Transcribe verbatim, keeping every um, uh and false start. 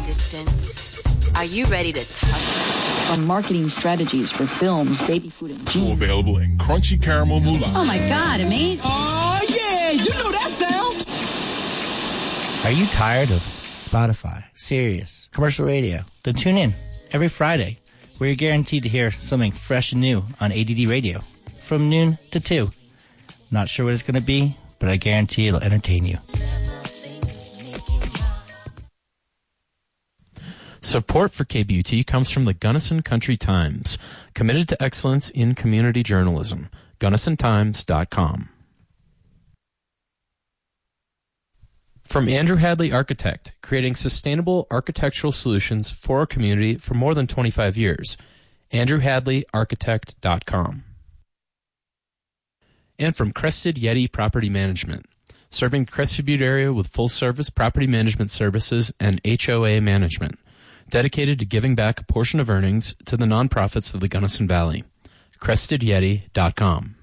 distance? Are you ready to touch? On marketing strategies for films, baby food, and jeans. Available in crunchy caramel moolah. Oh my God, amazing. Oh yeah, you know that sound. Are you tired of Spotify, Sirius, commercial radio? Then tune in every Friday, where you're guaranteed to hear something fresh and new on A D D Radio from noon to two. Not sure what it's going to be, but I guarantee it'll entertain you. Support for K B U T comes from the Gunnison Country Times, committed to excellence in community journalism. Gunnison Times dot com. From Andrew Hadley Architect, creating sustainable architectural solutions for our community for more than twenty-five years. Andrew Hadley Architect dot com. And from Crested Yeti Property Management, serving Crested Butte area with full-service property management services and H O A management, dedicated to giving back a portion of earnings to the nonprofits of the Gunnison Valley. Crested Yeti dot com.